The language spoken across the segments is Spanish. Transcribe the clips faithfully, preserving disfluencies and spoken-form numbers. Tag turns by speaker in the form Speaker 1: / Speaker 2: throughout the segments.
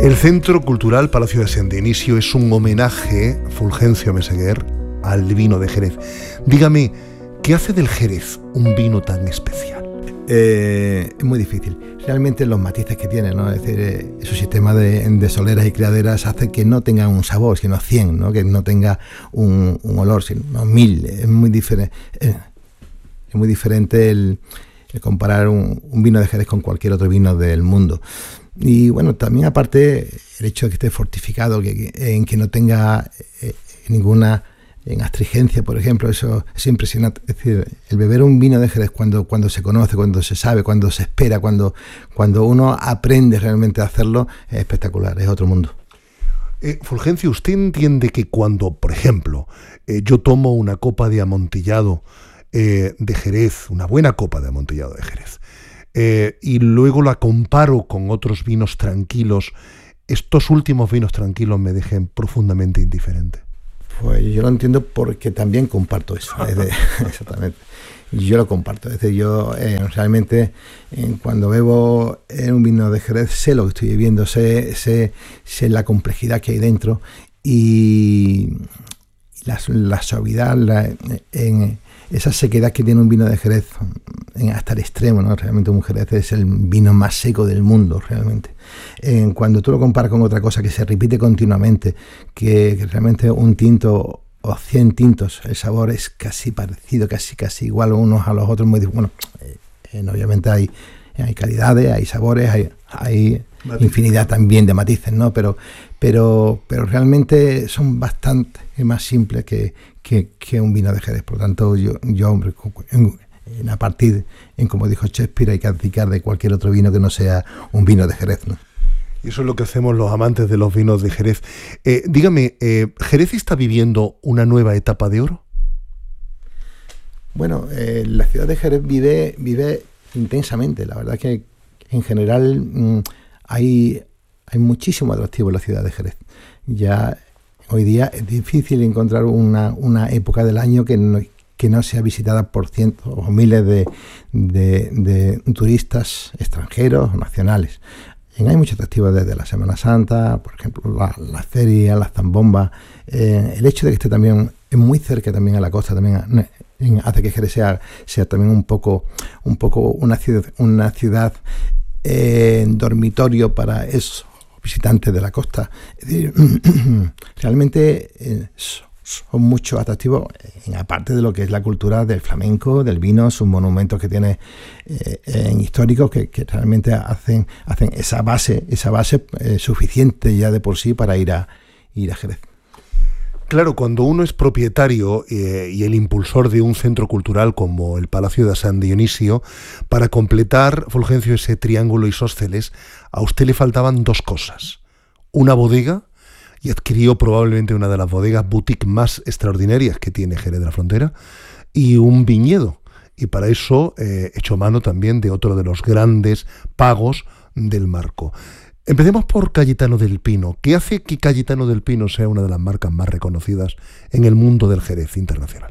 Speaker 1: El Centro Cultural Palacio de San Dionisio es un homenaje, Fulgencio Meseguer, al vino de Jerez. Dígame, ¿qué hace del Jerez un vino tan especial?
Speaker 2: Eh, es muy difícil. Realmente los matices que tiene, ¿no? Es decir, eh, su sistema de, de soleras y criaderas hace que no tenga un sabor, sino cien, ¿no? Que no tenga un, un olor, sino mil. Es muy diferente. Eh, es muy diferente el, el comparar un, un vino de Jerez con cualquier otro vino del mundo. Y bueno, también aparte el hecho de que esté fortificado, que, que, en que no tenga eh, ninguna en astringencia, por ejemplo, eso es impresionante. Es decir, el beber un vino de Jerez cuando, cuando se conoce, cuando se sabe, cuando se espera, cuando, cuando uno aprende realmente a hacerlo, es espectacular, es otro mundo.
Speaker 1: Eh, Fulgencio, ¿usted entiende que cuando, por ejemplo, eh, yo tomo una copa de amontillado eh, de Jerez, una buena copa de amontillado de Jerez, eh, y luego la comparo con otros vinos tranquilos, estos últimos vinos tranquilos me dejen profundamente indiferente?
Speaker 2: Pues yo lo entiendo porque también comparto eso. Es de, exactamente. Yo lo comparto. Es decir, yo eh, realmente eh, cuando bebo en un vino de Jerez sé lo que estoy bebiendo, sé, sé, sé la complejidad que hay dentro y la, la suavidad, la, en esa sequedad que tiene un vino de Jerez en, hasta el extremo, ¿no? Realmente un Jerez es el vino más seco del mundo, realmente. Eh, cuando tú lo comparas con otra cosa que se repite continuamente, que, que realmente un tinto o cien tintos, el sabor es casi parecido, casi casi igual unos a los otros. Muy, bueno, eh, obviamente hay, hay calidades, hay sabores, hay, hay infinidad también de matices, ¿no? Pero, pero, pero realmente son bastante más simples que, que, que un vino de Jerez. Por lo tanto, yo, yo hombre, en, en a partir, en como dijo Shakespeare, hay que abdicar de cualquier otro vino que no sea un vino de Jerez, ¿no?
Speaker 1: Y eso es lo que hacemos los amantes de los vinos de Jerez. Eh, dígame, eh, ¿Jerez está viviendo una nueva etapa de oro?
Speaker 2: Bueno, eh, la ciudad de Jerez vive, vive intensamente. La verdad que en general mmm, hay, hay muchísimo atractivo en la ciudad de Jerez. Ya hoy día es difícil encontrar una, una época del año que no, que no sea visitada por cientos o miles de, de, de turistas extranjeros o nacionales. Hay mucho atractivo desde la Semana Santa, por ejemplo, la, la feria, las zambombas. Eh, el hecho de que esté también es muy cerca también a la costa también eh, hace que Jerez sea, sea también un poco, un poco una ciudad, una ciudad eh, dormitorio para esos visitantes de la costa. Es decir, realmente eh, son mucho atractivos, en aparte de lo que es la cultura del flamenco, del vino, sus monumentos que tiene eh, en históricos que, que realmente hacen, hacen esa base, esa base eh, suficiente ya de por sí para ir a, ir a Jerez.
Speaker 1: Claro, cuando uno es propietario eh, y el impulsor de un centro cultural como el Palacio de San Dionisio, para completar, Fulgencio, ese triángulo isósceles, a usted le faltaban dos cosas. Una bodega, y adquirió probablemente una de las bodegas boutique más extraordinarias que tiene Jerez de la Frontera, y un viñedo. Y para eso eh, echó mano también de otro de los grandes pagos del marco. Empecemos por Cayetano del Pino. ¿Qué hace que Cayetano del Pino sea una de las marcas más reconocidas en el mundo del Jerez internacional?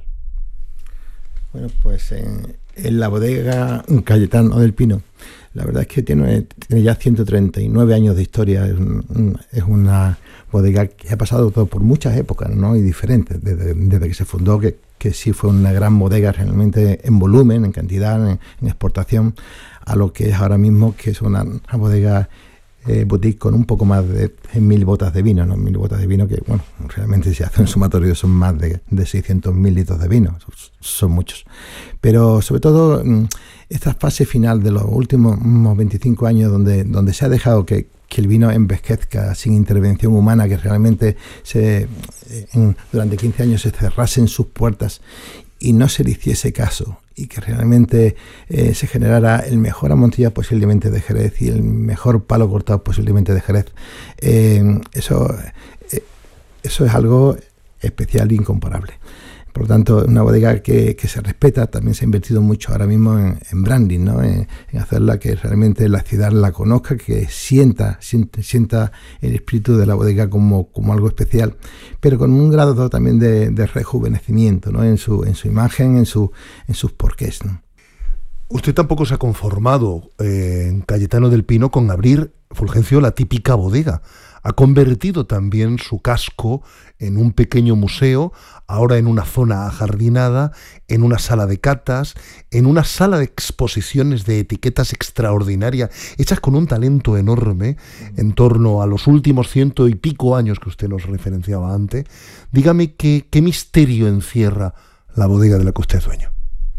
Speaker 2: Bueno, pues en, en la bodega Cayetano del Pino, la verdad es que tiene, tiene ya ciento treinta y nueve años de historia. Es, un, es una bodega que ha pasado por muchas épocas, ¿no? Y diferentes, desde, desde que se fundó, que, que sí fue una gran bodega realmente en volumen, en cantidad, en, en exportación, a lo que es ahora mismo, que es una, una bodega eh, boutique con un poco más de mil botas de vino, ¿no? Mil botas de vino que, bueno, realmente si hace un sumatorio son más de, de seiscientos mil litros de vino, son, son muchos. Pero sobre todo esta fase final de los últimos veinticinco años donde, donde se ha dejado que, que el vino envejezca sin intervención humana, que realmente se, en, durante quince años se cerrasen sus puertas y no se le hiciese caso, y que realmente eh, se generara el mejor amontillado posiblemente de Jerez y el mejor palo cortado posiblemente de Jerez. Eh, eso, eh, eso es algo especial e incomparable. Por lo tanto, es una bodega que, que se respeta. También se ha invertido mucho ahora mismo en, en branding, ¿no? En, en hacerla que realmente la ciudad la conozca, que sienta, sienta, sienta el espíritu de la bodega como, como algo especial, pero con un grado también de, de rejuvenecimiento, ¿no? En su, en su imagen, en, su, en sus porqués, ¿no?
Speaker 1: Usted tampoco se ha conformado eh, en Cayetano del Pino con abrir, Fulgencio, la típica bodega. ha convertido también su casco en un pequeño museo, ahora en una zona ajardinada, en una sala de catas, en una sala de exposiciones de etiquetas extraordinarias, hechas con un talento enorme en torno a los últimos ciento y pico años que usted nos referenciaba antes. Dígame qué, qué misterio encierra la bodega de la que usted es dueño.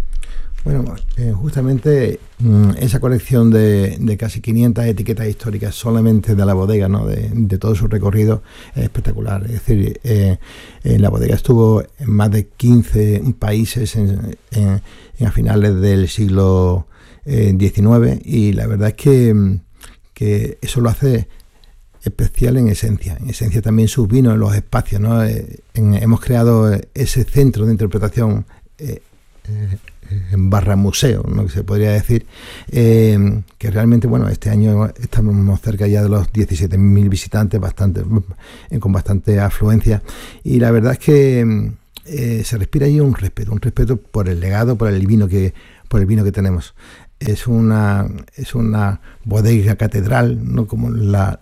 Speaker 2: Bueno, eh, justamente mmm, esa colección de, de casi quinientas etiquetas históricas solamente de la bodega, ¿no? de, de todo su recorrido, es espectacular. Es decir, eh, eh, la bodega estuvo en más de quince países en, en, en a finales del siglo eh, diecinueve, y la verdad es que, que eso lo hace especial en esencia. En esencia también sus vinos en los espacios, ¿no? Eh, en, hemos creado ese centro de interpretación eh, eh, en barra museo, ¿no? Que se podría decir, eh, que realmente, bueno, este año estamos cerca ya de los diecisiete mil visitantes, bastante, eh, con bastante afluencia, y la verdad es que eh, se respira ahí un respeto, un respeto por el legado, por el vino que, por el vino que tenemos. Es una, es una bodega catedral, no como la,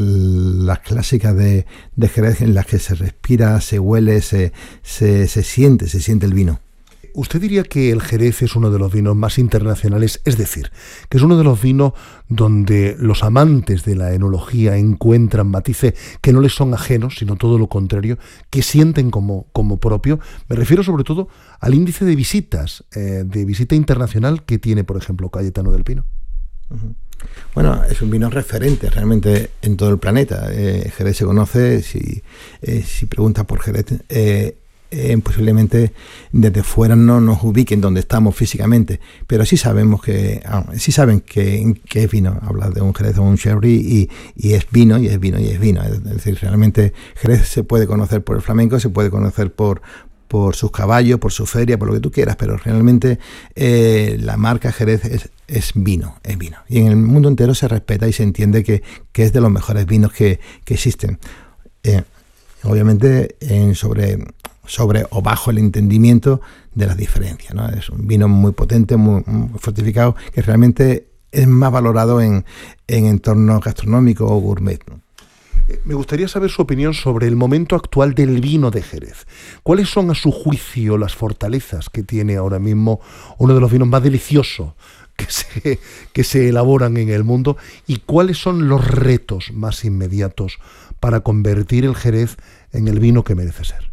Speaker 2: las clásicas de, de Jerez, en las que se respira, se huele, se, se, se siente, se siente el vino.
Speaker 1: ¿Usted diría que el Jerez es uno de los vinos más internacionales? Es decir, que es uno de los vinos donde los amantes de la enología encuentran matices que no les son ajenos, sino todo lo contrario, que sienten como, como propio. Me refiero sobre todo al índice de visitas, eh, de visita internacional que tiene, por ejemplo, Cayetano del Pino.
Speaker 2: Uh-huh. Bueno, es un vino referente realmente en todo el planeta. Eh, Jerez se conoce, si, eh, si preguntas por Jerez, eh, Eh, posiblemente desde fuera no nos ubiquen donde estamos físicamente, pero sí sabemos que ah, sí saben que, que es vino. Hablas de un Jerez o un Sherry y, y es vino, y es vino, y es vino. Es decir, realmente Jerez se puede conocer por el flamenco, se puede conocer por por sus caballos, por su feria, por lo que tú quieras, pero realmente eh, la marca Jerez es, es vino, es vino. Y en el mundo entero se respeta y se entiende que, que es de los mejores vinos que, que existen. Eh, obviamente en sobre sobre o bajo el entendimiento de las diferencias, ¿no? Es un vino muy potente, muy, muy fortificado, que realmente es más valorado en, en entornos gastronómicos o gourmet, ¿no?
Speaker 1: Me gustaría saber su opinión sobre el momento actual del vino de Jerez. ¿Cuáles son, a su juicio, las fortalezas que tiene ahora mismo uno de los vinos más deliciosos que se, que se elaboran en el mundo? ¿Y cuáles son los retos más inmediatos para convertir el Jerez en el vino que merece ser?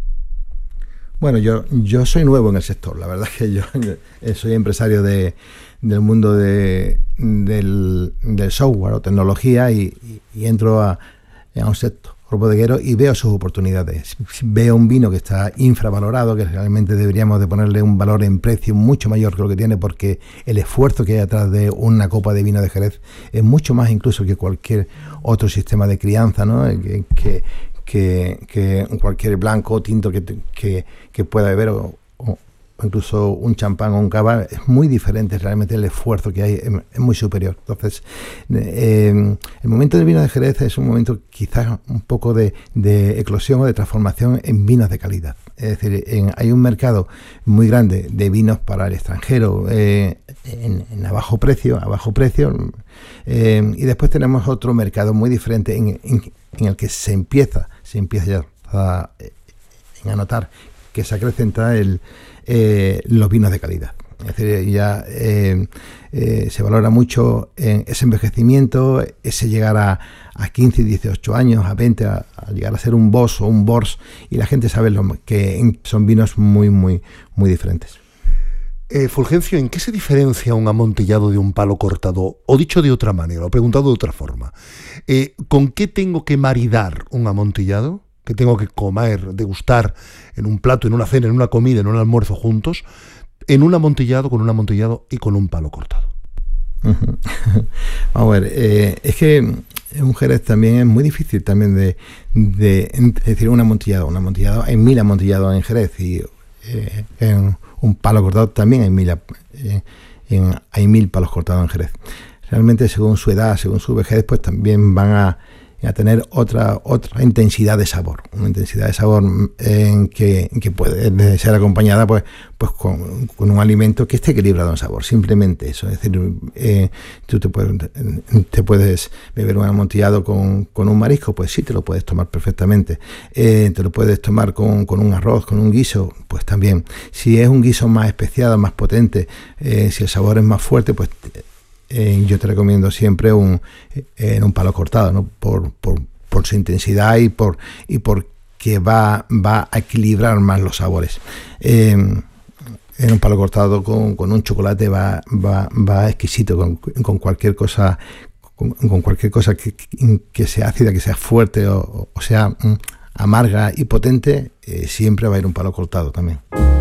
Speaker 2: Bueno, yo, yo soy nuevo en el sector. La verdad es que yo soy empresario de, del mundo de, del, del software o tecnología y, y, y entro a, a un sector bodeguero y veo sus oportunidades. Veo un vino que está infravalorado, que realmente deberíamos de ponerle un valor en precio mucho mayor que lo que tiene, porque el esfuerzo que hay atrás de una copa de vino de Jerez es mucho más incluso que cualquier otro sistema de crianza, ¿no? Que, que Que, que cualquier blanco o tinto que, que, que pueda beber, o, o incluso un champán o un cava, es muy diferente. Realmente el esfuerzo que hay es, es muy superior. Entonces, eh, el momento del vino de Jerez es un momento quizás un poco de, de eclosión o de transformación en vinos de calidad. Es decir, en, hay un mercado muy grande de vinos para el extranjero eh, en, en a bajo precio, a bajo precio eh, y después tenemos otro mercado muy diferente en, en, en el que se empieza se empieza ya a, a notar que se acrecenta el, eh, los vinos de calidad. Es decir, ya eh, eh, se valora mucho en ese envejecimiento, ese llegar a, a quince, dieciocho años, a veinte, a, a llegar a ser un Boss o un Bors, y la gente sabe lo, que son vinos muy, muy, muy diferentes.
Speaker 1: Eh, Fulgencio, ¿en qué se diferencia un amontillado de un palo cortado? O dicho de otra manera, o preguntado de otra forma, eh, ¿con qué tengo que maridar un amontillado? ¿Que tengo que comer, degustar en un plato, en una cena, en una comida, en un almuerzo juntos? En un amontillado, con un amontillado y con un palo cortado.
Speaker 2: Uh-huh. Vamos a ver, eh, es que un Jerez también es muy difícil también de, de es decir, un amontillado, un amontillado, hay mil amontillados en Jerez, y eh, en un palo cortado también hay mil, eh, en, hay mil palos cortados en Jerez. Realmente según su edad, según su vejez, pues también van a y a tener otra otra intensidad de sabor, una intensidad de sabor en que, en que puede ser acompañada pues pues con, con un alimento que esté equilibrado en sabor, simplemente eso. Es decir, eh, tú te puedes, te puedes beber un amontillado con, con un marisco, pues sí, te lo puedes tomar perfectamente. Eh, te lo puedes tomar con, con un arroz, con un guiso, pues también. Si es un guiso más especiado, más potente, eh, si el sabor es más fuerte, pues eh, yo te recomiendo siempre un, eh, un palo cortado, ¿no? Por, por, por su intensidad y por y porque va, va a equilibrar más los sabores. Eh, en un palo cortado con, con un chocolate va, va, va exquisito, con, con cualquier cosa, con, con cualquier cosa que, que sea ácida, que sea fuerte o, o sea amarga y potente, eh, siempre va a ir un palo cortado también.